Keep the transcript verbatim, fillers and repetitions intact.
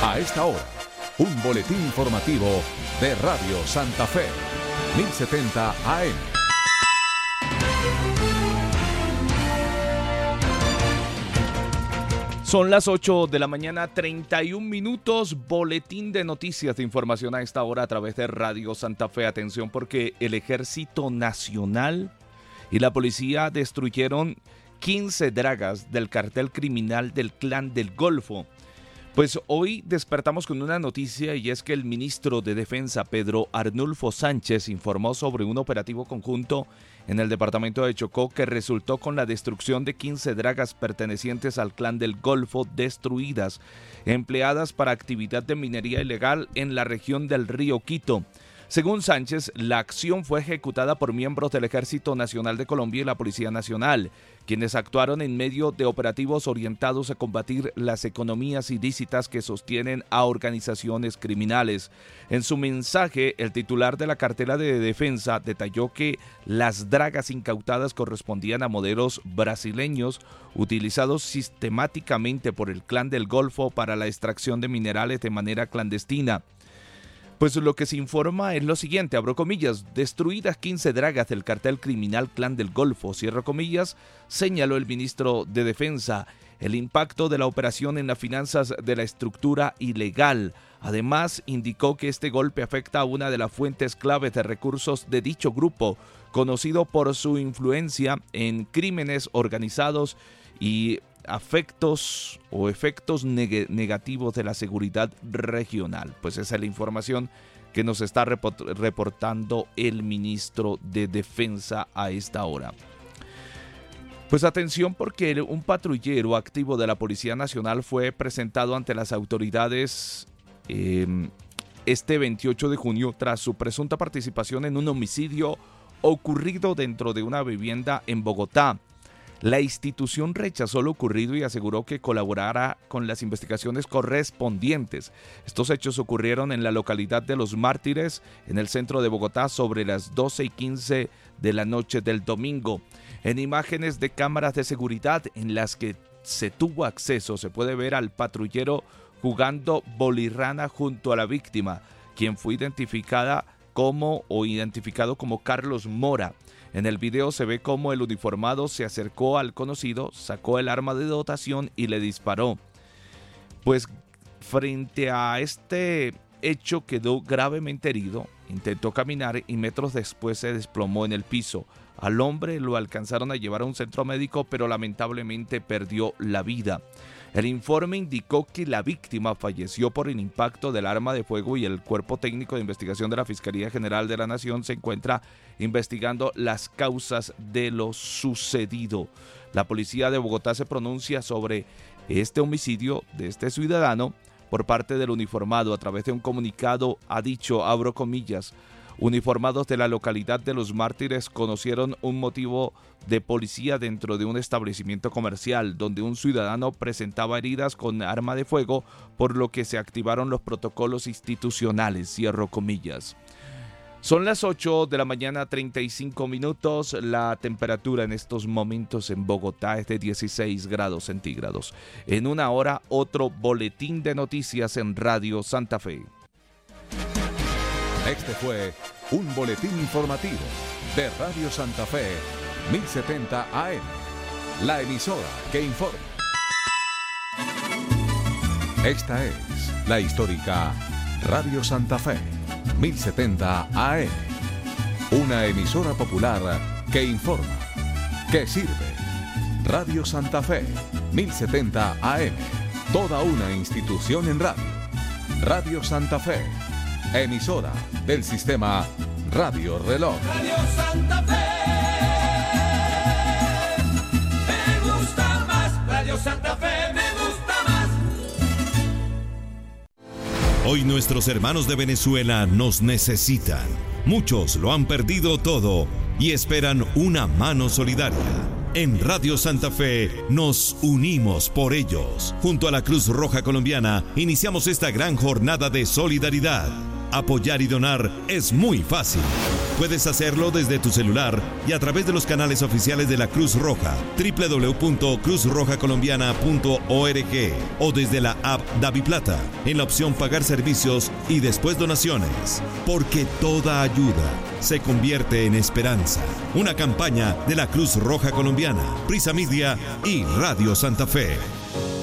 A esta hora, un boletín informativo de Radio Santa Fe, mil setenta A M. Son las ocho de la mañana, treinta y un minutos, boletín de noticias de información a esta hora a través de Radio Santa Fe. Atención porque el Ejército Nacional y la policía destruyeron quince dragas del cartel criminal del Clan del Golfo. Pues hoy despertamos con una noticia y es que el ministro de Defensa, Pedro Arnulfo Sánchez, informó sobre un operativo conjunto en el departamento de Chocó que resultó con la destrucción de quince dragas pertenecientes al Clan del Golfo destruidas, empleadas para actividad de minería ilegal en la región del río Quito. Según Sánchez, la acción fue ejecutada por miembros del Ejército Nacional de Colombia y la Policía Nacional, quienes actuaron en medio de operativos orientados a combatir las economías ilícitas que sostienen a organizaciones criminales. En su mensaje, el titular de la cartera de defensa detalló que las dragas incautadas correspondían a modelos brasileños utilizados sistemáticamente por el Clan del Golfo para la extracción de minerales de manera clandestina. Pues lo que se informa es lo siguiente, abro comillas, destruidas quince dragas del cartel criminal Clan del Golfo, cierro comillas, señaló el ministro de Defensa. El impacto de la operación en las finanzas de la estructura ilegal. Además, indicó que este golpe afecta a una de las fuentes claves de recursos de dicho grupo, conocido por su influencia en crímenes organizados y afectos o efectos neg- negativos de la seguridad regional. Pues esa es la información que nos está report- reportando el ministro de Defensa a esta hora. Pues atención porque un patrullero activo de la Policía Nacional fue presentado ante las autoridades eh, este veintiocho de junio tras su presunta participación en un homicidio ocurrido dentro de una vivienda en Bogotá. La institución rechazó lo ocurrido y aseguró que colaborará con las investigaciones correspondientes. Estos hechos ocurrieron en la localidad de Los Mártires, en el centro de Bogotá, sobre las doce y quince de la noche del domingo. En imágenes de cámaras de seguridad en las que se tuvo acceso, se puede ver al patrullero jugando bolirrana junto a la víctima, quien fue identificada como o identificado como Carlos Mora. En el video se ve cómo el uniformado se acercó al conocido, sacó el arma de dotación y le disparó. Pues frente a este hecho quedó gravemente herido, intentó caminar y metros después se desplomó en el piso. Al hombre lo alcanzaron a llevar a un centro médico, pero lamentablemente perdió la vida. El informe indicó que la víctima falleció por el impacto del arma de fuego y el Cuerpo Técnico de Investigación de la Fiscalía General de la Nación se encuentra investigando las causas de lo sucedido. La policía de Bogotá se pronuncia sobre este homicidio de este ciudadano por parte del uniformado. A través de un comunicado ha dicho, abro comillas, uniformados de la localidad de Los Mártires conocieron un motivo de policía dentro de un establecimiento comercial donde un ciudadano presentaba heridas con arma de fuego, por lo que se activaron los protocolos institucionales, cierro comillas. Son las ocho de la mañana, treinta y cinco minutos. La temperatura en estos momentos en Bogotá es de dieciséis grados centígrados. En una hora, otro boletín de noticias en Radio Santa Fe. Este fue un boletín informativo de Radio Santa Fe, mil setenta A M, la emisora que informa. Esta es la histórica Radio Santa Fe, mil setenta A M, una emisora popular que informa, que sirve. Radio Santa Fe, mil setenta A M, toda una institución en radio. Radio Santa Fe, emisora del sistema Radio Reloj. Radio Santa Fe, me gusta más. Radio Santa Fe, me gusta más. Hoy nuestros hermanos de Venezuela nos necesitan. Muchos lo han perdido todo y esperan una mano solidaria. En Radio Santa Fe nos unimos por ellos. Junto a la Cruz Roja Colombiana iniciamos esta gran jornada de solidaridad. Apoyar y donar es muy fácil. Puedes hacerlo desde tu celular y a través de los canales oficiales de la Cruz Roja, doble u doble u doble u punto cruz roja colombiana punto org, o desde la app DaviPlata, en la opción Pagar servicios y después donaciones. Porque toda ayuda se convierte en esperanza. Una campaña de la Cruz Roja Colombiana, Prisa Media y Radio Santa Fe.